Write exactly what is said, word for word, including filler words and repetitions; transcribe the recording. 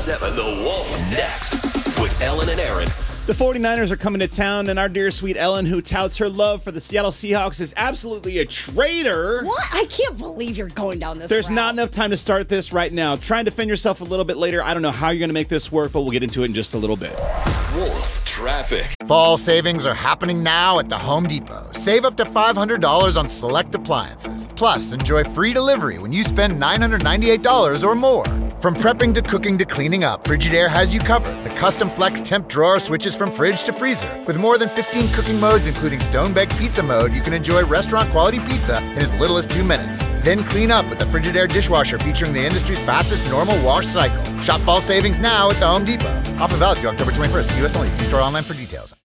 seven The Wolf next with Ellen and Aaron. The 49ers are coming to town, and our dear sweet Ellen, who touts her love for the Seattle Seahawks, is absolutely a traitor. What? I can't believe you're going down this There's route. not enough time to start this right now. Try and defend yourself a little bit later. I don't know how you're going to make this work, but we'll get into it in just a little bit. Wolf Traffic. Fall savings are happening now at the Home Depot. Save up to five hundred dollars on select appliances. Plus, enjoy free delivery when you spend nine hundred ninety-eight dollars or more. From prepping to cooking to cleaning up, Frigidaire has you covered. The custom flex temp drawer switches from fridge to freezer. With more than fifteen cooking modes, including stone-baked pizza mode, you can enjoy restaurant-quality pizza in as little as two minutes. Then clean up with the Frigidaire dishwasher featuring the industry's fastest normal wash cycle. Shop fall savings now at the Home Depot. Offer valid through October twenty-first. U S only. See store online for details.